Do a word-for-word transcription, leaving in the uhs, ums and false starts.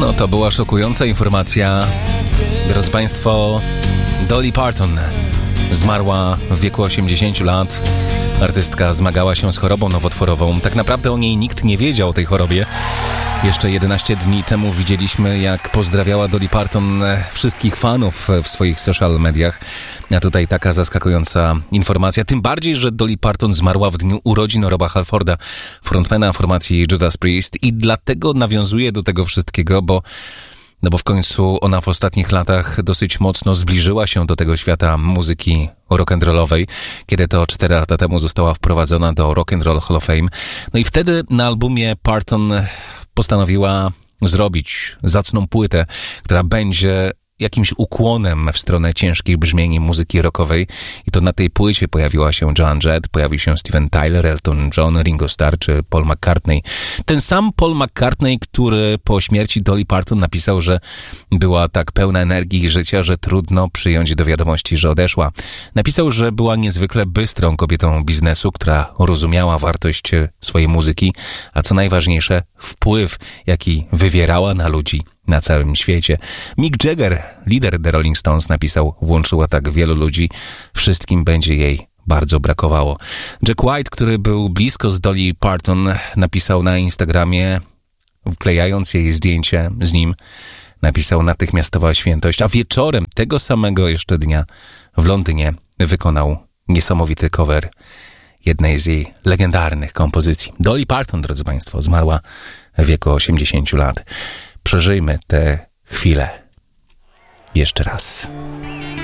No to była szokująca informacja. Drodzy Państwo, Dolly Parton zmarła w wieku osiemdziesięciu lat. Artystka zmagała się z chorobą nowotworową. Tak naprawdę o niej nikt nie wiedział, o tej chorobie. Jeszcze jedenaście dni temu widzieliśmy, jak pozdrawiała Dolly Parton wszystkich fanów w swoich social mediach. A tutaj taka zaskakująca informacja. Tym bardziej, że Dolly Parton zmarła w dniu urodzin Roba Halforda, frontmana formacji Judas Priest. I dlatego nawiązuje do tego wszystkiego, bo No bo w końcu ona w ostatnich latach dosyć mocno zbliżyła się do tego świata muzyki rock'n'rollowej, kiedy to cztery lata temu została wprowadzona do Rock and Roll Hall of Fame. No i wtedy na albumie Parton postanowiła zrobić zacną płytę, która będzie jakimś ukłonem w stronę ciężkich brzmieni muzyki rockowej. I to na tej płycie pojawiła się Joan Jett, pojawił się Steven Tyler, Elton John, Ringo Starr czy Paul McCartney. Ten sam Paul McCartney, który po śmierci Dolly Parton napisał, że była tak pełna energii i życia, że trudno przyjąć do wiadomości, że odeszła. Napisał, że była niezwykle bystrą kobietą biznesu, która rozumiała wartość swojej muzyki, a co najważniejsze, wpływ, jaki wywierała na ludzi na całym świecie. Mick Jagger, lider The Rolling Stones, napisał: włączyła tak wielu ludzi, wszystkim będzie jej bardzo brakowało. Jack White, który był blisko z Dolly Parton, napisał na Instagramie, wklejając jej zdjęcie z nim, napisał: natychmiastowa świętość, a wieczorem tego samego jeszcze dnia w Londynie wykonał niesamowity cover jednej z jej legendarnych kompozycji. Dolly Parton, drodzy Państwo, zmarła w wieku osiemdziesięciu lat. Przeżyjmy tę chwilę jeszcze raz.